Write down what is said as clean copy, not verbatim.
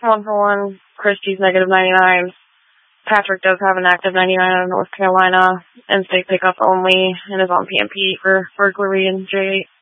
1-for-1. Christie's -99. Patrick does have an active 99 out of North Carolina. In-state pickup only, and is on PMP for burglary and J8.